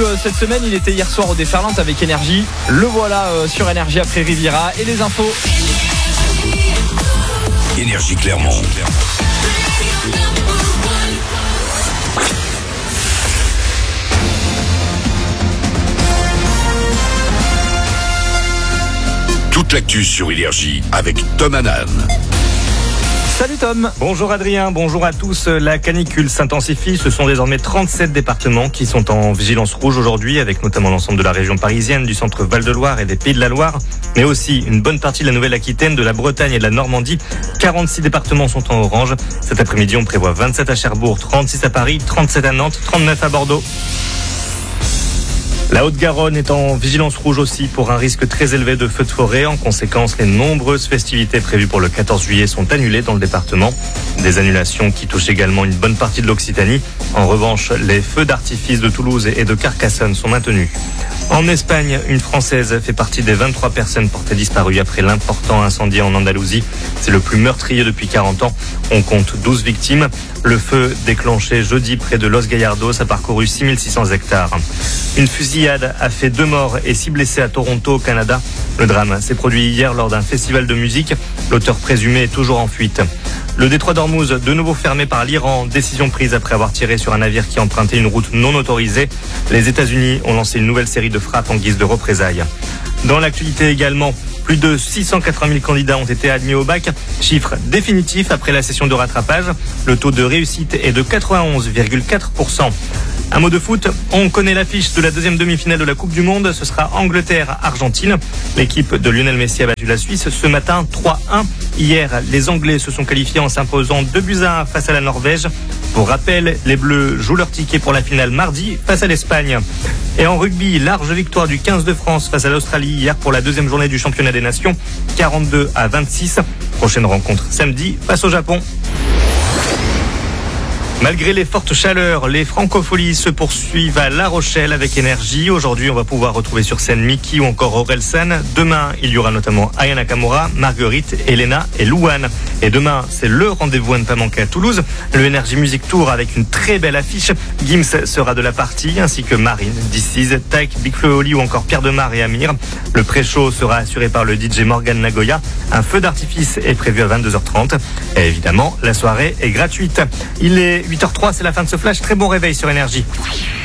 cette semaine. Il était hier soir au Déferlante avec Énergie. Le voilà sur Énergie après Riviera. Et les infos. Énergie Clermont. Toute l'actu sur Énergie avec Tom Hanan. Salut Tom. Bonjour Adrien, bonjour à tous. La canicule s'intensifie. Ce sont désormais 37 départements qui sont en vigilance rouge aujourd'hui, avec notamment l'ensemble de la région parisienne, du centre Val-de-Loire et des Pays de la Loire, mais aussi une bonne partie de la Nouvelle-Aquitaine, de la Bretagne et de la Normandie. 46 départements sont en orange. Cet après-midi, on prévoit 27 à Cherbourg, 36 à Paris, 37 à Nantes, 39 à Bordeaux. La Haute-Garonne est en vigilance rouge aussi pour un risque très élevé de feux de forêt. En conséquence, les nombreuses festivités prévues pour le 14 juillet sont annulées dans le département. Des annulations qui touchent également une bonne partie de l'Occitanie. En revanche, les feux d'artifice de Toulouse et de Carcassonne sont maintenus. En Espagne, une Française fait partie des 23 personnes portées disparues après l'important incendie en Andalousie. C'est le plus meurtrier depuis 40 ans. On compte 12 victimes. Le feu déclenché jeudi près de Los Gallardos a parcouru 6600 hectares. Une fusillade a fait 2 morts et 6 blessés à Toronto, au Canada. Le drame s'est produit hier lors d'un festival de musique. L'auteur présumé est toujours en fuite. Le détroit d'Ormuz, de nouveau fermé par l'Iran, décision prise après avoir tiré sur un navire qui empruntait une route non autorisée. Les États-Unis ont lancé une nouvelle série de frappes en guise de représailles. Dans l'actualité également, plus de 680 000 candidats ont été admis au bac, chiffre définitif après la session de rattrapage. Le taux de réussite est de 91,4%. Un mot de foot, on connaît l'affiche de la deuxième demi-finale de la Coupe du Monde. Ce sera Angleterre-Argentine. L'équipe de Lionel Messi a battu la Suisse ce matin 3-1. Hier, les Anglais se sont qualifiés en s'imposant 2-1 face à la Norvège. Pour rappel, les Bleus jouent leur ticket pour la finale mardi face à l'Espagne. Et en rugby, large victoire du 15 de France face à l'Australie hier pour la deuxième journée du championnat des nations, 42-26. Prochaine rencontre samedi face au Japon. Malgré les fortes chaleurs, les francopholies se poursuivent à La Rochelle avec Énergie. Aujourd'hui, on va pouvoir retrouver sur scène Mickey ou encore Orelsan. Demain, il y aura notamment Aya Nakamura, Marguerite, Elena et Louane. Et demain, c'est le rendez-vous à ne pas manquer à Toulouse. Le Energy Music Tour avec une très belle affiche. Gims sera de la partie, ainsi que Marine, DC's, Taek, Big Flo et Oli ou encore Pierre Demar et Amir. Le pré-show sera assuré par le DJ Morgan Nagoya. Un feu d'artifice est prévu à 22h30. Et évidemment, la soirée est gratuite. Il est 8h03, c'est la fin de ce flash. Très bon réveil sur Énergie.